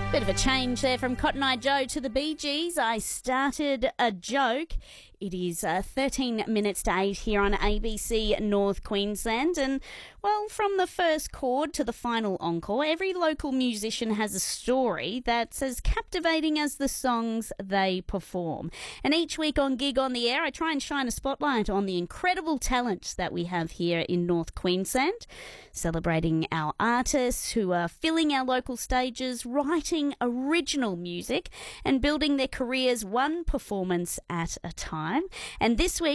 Bit of a change there from Cotton Eye Joe to the Bee Gees. I started a joke. It is 13 minutes to 8 here on ABC North Queensland. And, well, from the first chord to the final encore, every local musician has a story that's as captivating as the songs they perform. And each week on Gig on the Air, I try and shine a spotlight on the incredible talent that we have here in North Queensland, celebrating our artists who are filling our local stages, writing original music and building their careers one performance at a time. And this week,